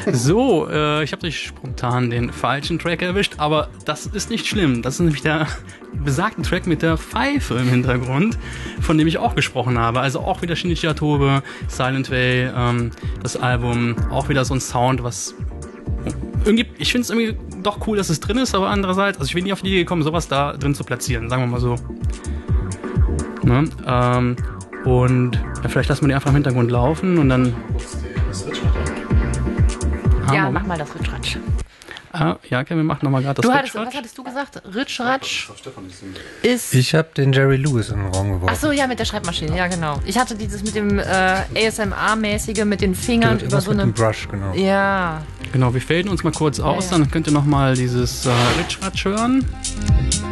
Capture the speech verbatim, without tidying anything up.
So, äh, ich habe durch spontan den falschen Track erwischt, aber das ist nicht schlimm. Das ist nämlich der besagte Track mit der Pfeife im Hintergrund, von dem ich auch gesprochen habe. Also auch wieder Shinichi Tobe, Silent Way, ähm, das Album, auch wieder so ein Sound, was irgendwie, ich finde es irgendwie doch cool, dass es drin ist, aber andererseits, also ich bin nie auf die Idee gekommen, sowas da drin zu platzieren, sagen wir mal so. Ne? Ähm, und ja, vielleicht lassen wir die einfach im Hintergrund laufen und dann... Ja, ah, mach mal das Ritschratsch. Ah, ja, okay, wir machen nochmal gerade das du hattest, Ritschratsch. Was hattest du gesagt? Ritschratsch ist... Ich habe den Jerry Lewis in den Raum geworfen. Ach so, ja, mit der Schreibmaschine, ja genau. Ich hatte dieses mit dem äh, A S M R-mäßige, mit den Fingern über so mit eine... dem Brush, genau. Ja. Genau, wir faden uns mal kurz aus, ja, ja. dann könnt ihr nochmal dieses äh, Ritschratsch hören.